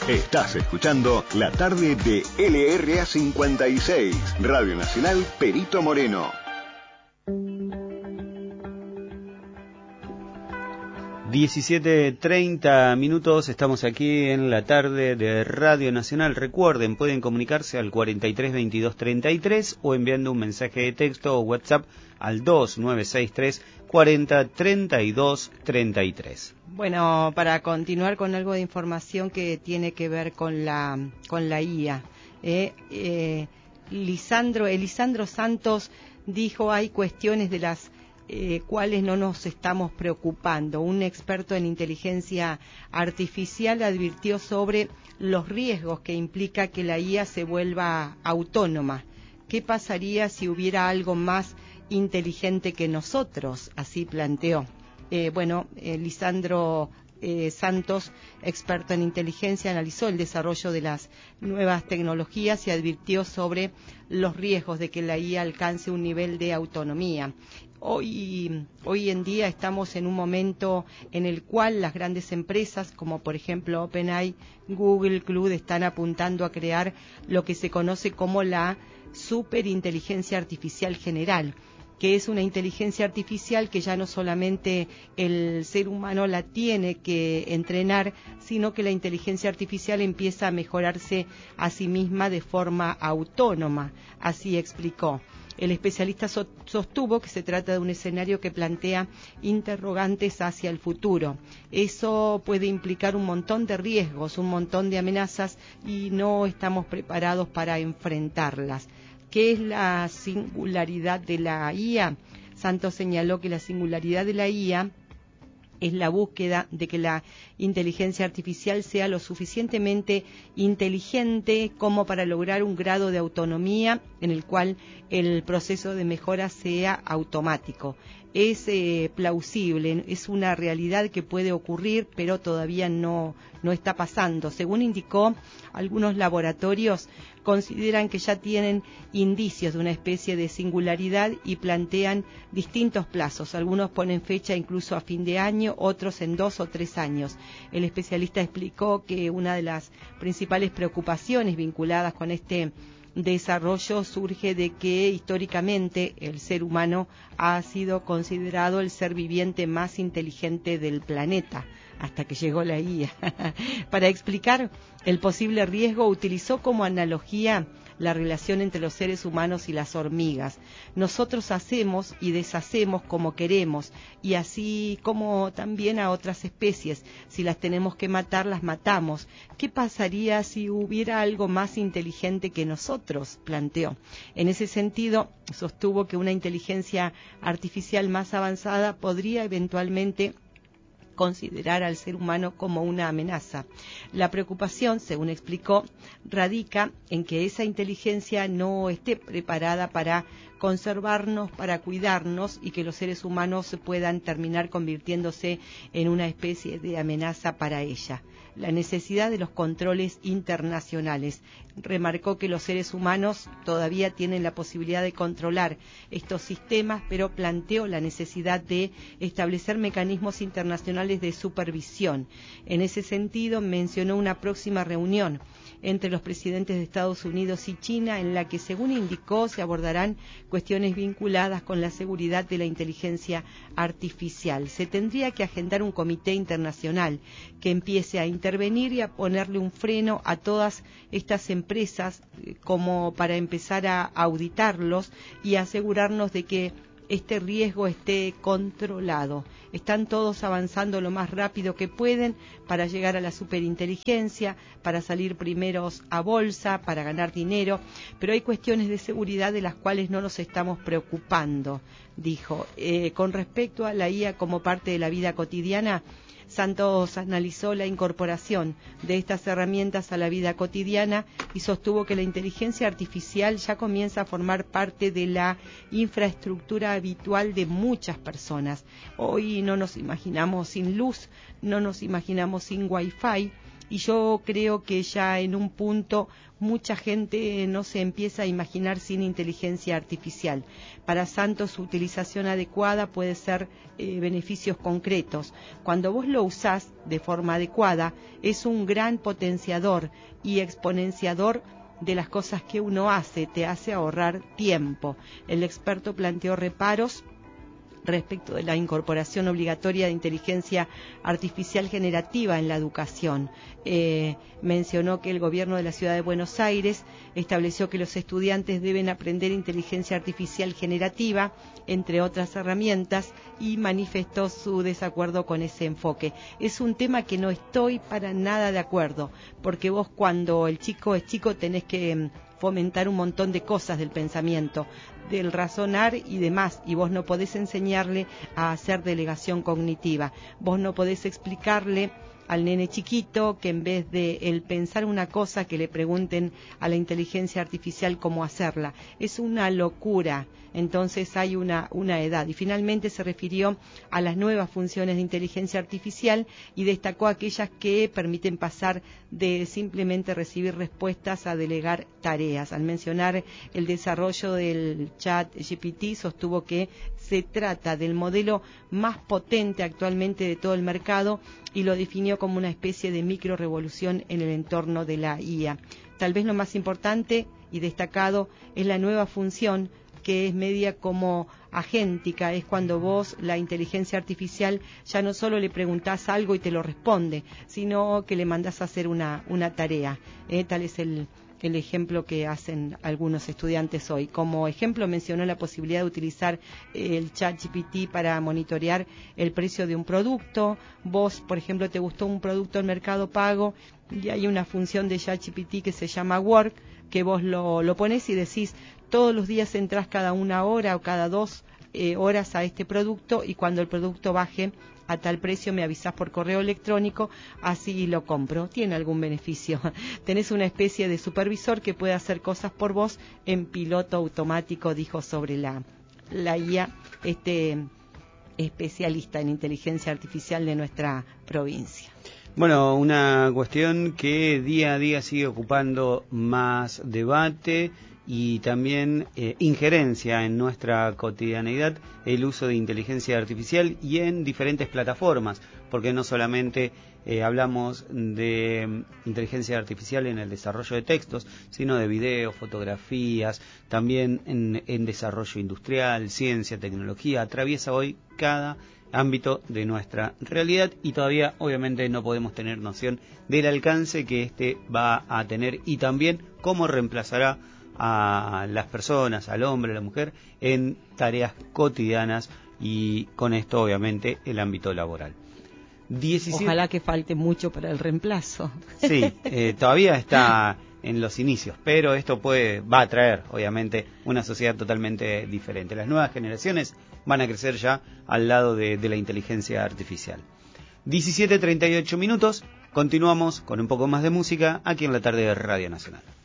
Estás escuchando La Tarde de LRA 56, Radio Nacional Perito Moreno. 17:30 minutos, estamos aquí en la tarde de Radio Nacional. Recuerden, pueden comunicarse al 43 22 33 o enviando un mensaje de texto o WhatsApp al 2963 40 32 33. Bueno, para continuar con algo de información que tiene que ver con la IA, Elisandro Santos dijo: hay cuestiones de las cuales no nos estamos preocupando. Un experto en inteligencia artificial advirtió sobre los riesgos que implica que la IA se vuelva autónoma. ¿Qué pasaría si hubiera algo más inteligente que nosotros? Así planteó. Lisandro Santos, experto en inteligencia, analizó el desarrollo de las nuevas tecnologías y advirtió sobre los riesgos de que la IA alcance un nivel de autonomía. Hoy en día estamos en un momento en el cual las grandes empresas, como por ejemplo OpenAI, Google, Cloud, están apuntando a crear lo que se conoce como la superinteligencia artificial general, que es una inteligencia artificial que ya no solamente el ser humano la tiene que entrenar, sino que la inteligencia artificial empieza a mejorarse a sí misma de forma autónoma, así explicó. El especialista sostuvo que se trata de un escenario que plantea interrogantes hacia el futuro. Eso puede implicar un montón de riesgos, un montón de amenazas y no estamos preparados para enfrentarlas. ¿Qué es la singularidad de la IA? Santos señaló que la singularidad de la IA es la búsqueda de que la inteligencia artificial sea lo suficientemente inteligente como para lograr un grado de autonomía en el cual el proceso de mejora sea automático. Es plausible, es una realidad que puede ocurrir, pero todavía no está pasando. Según indicó, algunos laboratorios consideran que ya tienen indicios de una especie de singularidad y plantean distintos plazos. Algunos ponen fecha incluso a fin de año, otros en 2 o 3 años. El especialista explicó que una de las principales preocupaciones vinculadas con este desarrollo surge de que históricamente el ser humano ha sido considerado el ser viviente más inteligente del planeta, hasta que llegó la IA. Para explicar el posible riesgo, utilizó como analogía la relación entre los seres humanos y las hormigas. Nosotros hacemos y deshacemos como queremos, y así como también a otras especies. Si las tenemos que matar, las matamos. ¿Qué pasaría si hubiera algo más inteligente que nosotros?, planteó. En ese sentido, sostuvo que una inteligencia artificial más avanzada podría eventualmente considerar al ser humano como una amenaza. La preocupación, según explicó, radica en que esa inteligencia no esté preparada para conservarnos, para cuidarnos, y que los seres humanos puedan terminar convirtiéndose en una especie de amenaza para ella. La necesidad de los controles internacionales. Remarcó que los seres humanos todavía tienen la posibilidad de controlar estos sistemas, pero planteó la necesidad de establecer mecanismos internacionales de supervisión. En ese sentido, mencionó una próxima reunión entre los presidentes de Estados Unidos y China, en la que, según indicó, se abordarán cuestiones vinculadas con la seguridad de la inteligencia artificial. Se tendría que agendar un comité internacional que empiece a intervenir y a ponerle un freno a todas estas empresas, como para empezar a auditarlos y asegurarnos de que este riesgo esté controlado. Están todos avanzando lo más rápido que pueden para llegar a la superinteligencia, para salir primeros a bolsa, para ganar dinero, pero hay cuestiones de seguridad de las cuales no nos estamos preocupando, dijo. Con respecto a la IA como parte de la vida cotidiana, Santos analizó la incorporación de estas herramientas a la vida cotidiana y sostuvo que la inteligencia artificial ya comienza a formar parte de la infraestructura habitual de muchas personas. Hoy no nos imaginamos sin luz, no nos imaginamos sin Wi-Fi, y yo creo que ya en un punto mucha gente no se empieza a imaginar sin inteligencia artificial. Para Santos, su utilización adecuada puede ser beneficios concretos. Cuando vos lo usás de forma adecuada, es un gran potenciador y exponenciador de las cosas que uno hace, te hace ahorrar tiempo. El experto planteó reparos respecto de la incorporación obligatoria de inteligencia artificial generativa en la educación. Mencionó que el gobierno de la ciudad de Buenos Aires estableció que los estudiantes deben aprender inteligencia artificial generativa, entre otras herramientas, y manifestó su desacuerdo con ese enfoque. Es un tema que no estoy para nada de acuerdo, porque vos cuando el chico es chico tenés que fomentar un montón de cosas del pensamiento, del razonar y demás, y vos no podés enseñarle a hacer delegación cognitiva, vos no podés explicarle al nene chiquito que en vez de el pensar una cosa que le pregunten a la inteligencia artificial cómo hacerla. Es una locura. Entonces hay una edad. Y finalmente se refirió a las nuevas funciones de inteligencia artificial y destacó aquellas que permiten pasar de simplemente recibir respuestas a delegar tareas. Al mencionar el desarrollo del chat GPT, sostuvo que se trata del modelo más potente actualmente de todo el mercado y lo definió como una especie de micro revolución en el entorno de la IA. Tal vez lo más importante y destacado es la nueva función que es media como agéntica, es cuando vos, la inteligencia artificial, ya no solo le preguntás algo y te lo responde, sino que le mandás a hacer una tarea. Tal es el ejemplo que hacen algunos estudiantes hoy. Como ejemplo mencionó la posibilidad de utilizar el ChatGPT para monitorear el precio de un producto. Vos, por ejemplo, te gustó un producto en Mercado Pago y hay una función de ChatGPT que se llama Work, que vos lo ponés y decís, todos los días entras cada 1 hora o cada 2 horas a este producto y cuando el producto baje a tal precio me avisás por correo electrónico, así lo compro. Tiene algún beneficio. Tenés una especie de supervisor que puede hacer cosas por vos en piloto automático, dijo sobre la IA especialista en inteligencia artificial de nuestra provincia. Bueno, una cuestión que día a día sigue ocupando más debate y también injerencia en nuestra cotidianeidad, el uso de inteligencia artificial y en diferentes plataformas, porque no solamente hablamos de inteligencia artificial en el desarrollo de textos, sino de videos, fotografías, también en desarrollo industrial, ciencia, tecnología, atraviesa hoy cada ámbito de nuestra realidad y todavía obviamente no podemos tener noción del alcance que este va a tener y también cómo reemplazará a las personas, al hombre, a la mujer, en tareas cotidianas y con esto obviamente el ámbito laboral. 17... Ojalá que falte mucho para el reemplazo. Sí, todavía está en los inicios, pero esto va a traer obviamente una sociedad totalmente diferente. Las nuevas generaciones van a crecer ya al lado de la inteligencia artificial. 17:38 minutos, continuamos con un poco más de música aquí en la tarde de Radio Nacional.